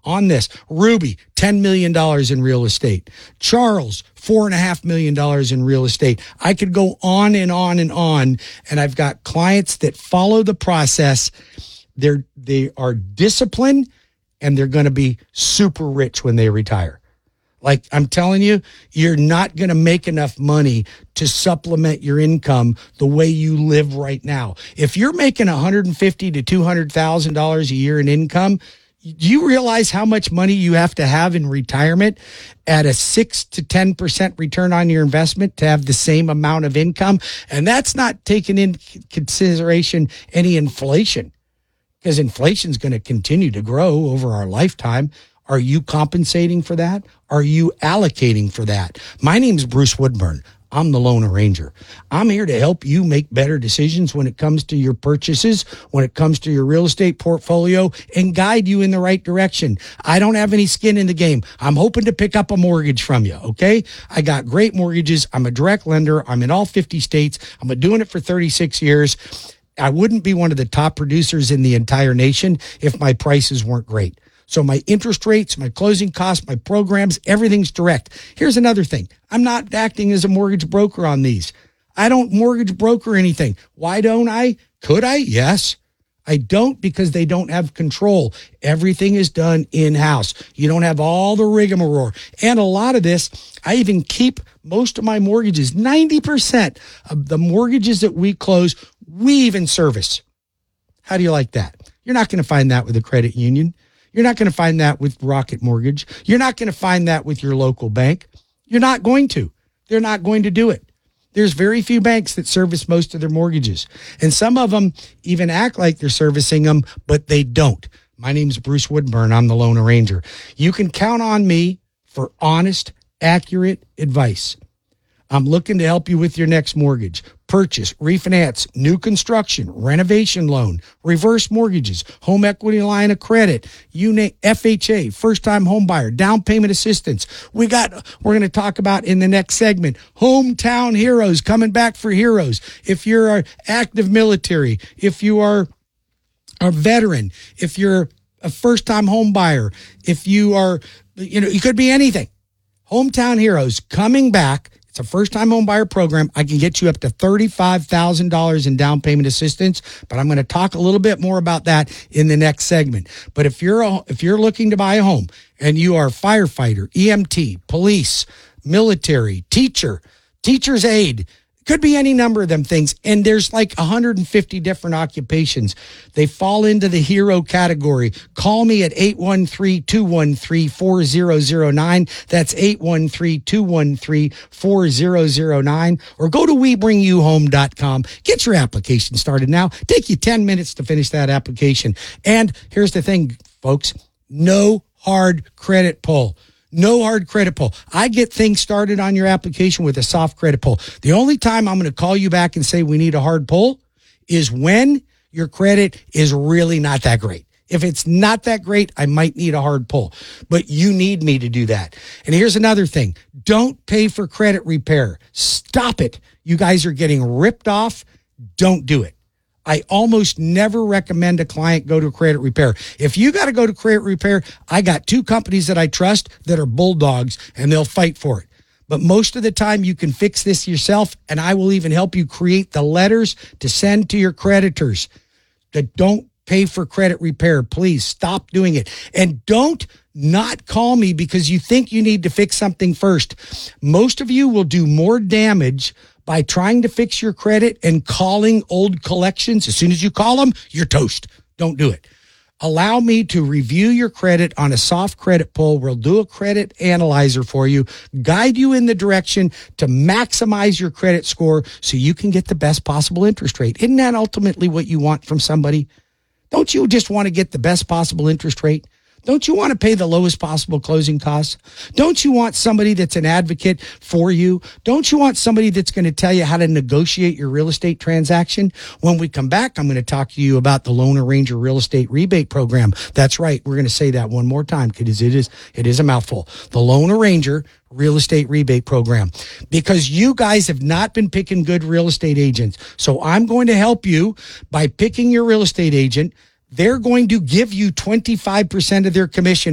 on this. Ruby, $10 million in real estate. Charles, $4.5 million in real estate. I could go on and on and on. And I've got clients that follow the process. They are disciplined, and they're going to be super rich when they retire. Like I'm telling you, you're not going to make enough money to supplement your income the way you live right now. If you're making $150,000 to $200,000 a year in income, do you realize how much money you have to have in retirement at a 6 to 10% return on your investment to have the same amount of income? And that's not taking into consideration any inflation, because inflation is going to continue to grow over our lifetime. Are you compensating for that? Are you allocating for that? My name's Bruce Woodburn. I'm the Loan Arranger. I'm here to help you make better decisions when it comes to your purchases, when it comes to your real estate portfolio, and guide you in the right direction. I don't have any skin in the game. I'm hoping to pick up a mortgage from you, okay? I got great mortgages. I'm a direct lender. I'm in all 50 states. I'm been doing it for 36 years. I wouldn't be one of the top producers in the entire nation if my prices weren't great. So my interest rates, my closing costs, my programs, everything's direct. Here's another thing. I'm not acting as a mortgage broker on these. I don't mortgage broker anything. Why don't I? Could I? Yes. I don't, because they don't have control. Everything is done in-house. You don't have all the rigmarole. And a lot of this, I even keep most of my mortgages. 90% of the mortgages that we close, we even service. How do you like that? You're not going to find that with a credit union. You're not going to find that with Rocket Mortgage. You're not going to find that with your local bank. You're not going to. They're not going to do it. There's very few banks that service most of their mortgages. And some of them even act like they're servicing them, but they don't. My name's Bruce Woodburn. I'm the Loan Arranger. You can count on me for honest, accurate advice. I'm looking to help you with your next mortgage, purchase, refinance, new construction, renovation loan, reverse mortgages, home equity line of credit, you name FHA, first-time home buyer, down payment assistance. We're going to talk about in the next segment, hometown heroes, coming back for heroes. If you're an active military, if you are a veteran, if you're a first-time home buyer, if you are, you could be anything. Hometown heroes coming back. It's a first-time home buyer program. I can get you up to $35,000 in down payment assistance, but I'm going to talk a little bit more about that in the next segment. But if you're looking to buy a home and you are firefighter, EMT, police, military, teacher's aide, could be any number of them things. And there's like 150 different occupations. They fall into the hero category. Call me at 813-213-4009. That's 813-213-4009. Or go to WeBringYouHome.com. Get your application started now. Take you 10 minutes to finish that application. And here's the thing, folks. No hard credit pull. No hard credit pull. I get things started on your application with a soft credit pull. The only time I'm going to call you back and say we need a hard pull is when your credit is really not that great. If it's not that great, I might need a hard pull. But you need me to do that. And here's another thing. Don't pay for credit repair. Stop it. You guys are getting ripped off. Don't do it. I almost never recommend a client go to credit repair. If you got to go to credit repair, I got two companies that I trust that are bulldogs, and they'll fight for it. But most of the time you can fix this yourself, and I will even help you create the letters to send to your creditors that don't pay for credit repair. Please stop doing it. And don't not call me because you think you need to fix something first. Most of you will do more damage by trying to fix your credit and calling old collections. As soon as you call them, you're toast. Don't do it. Allow me to review your credit on a soft credit pull. We'll do a credit analyzer for you, guide you in the direction to maximize your credit score so you can get the best possible interest rate. Isn't that ultimately what you want from somebody? Don't you just want to get the best possible interest rate? Don't you want to pay the lowest possible closing costs? Don't you want somebody that's an advocate for you? Don't you want somebody that's going to tell you how to negotiate your real estate transaction? When we come back, I'm going to talk to you about the Loan Arranger Real Estate Rebate Program. That's right. We're going to say that one more time because it is a mouthful. The Loan Arranger Real Estate Rebate Program, because you guys have not been picking good real estate agents. So I'm going to help you by picking your real estate agent. They're going to give you 25% of their commission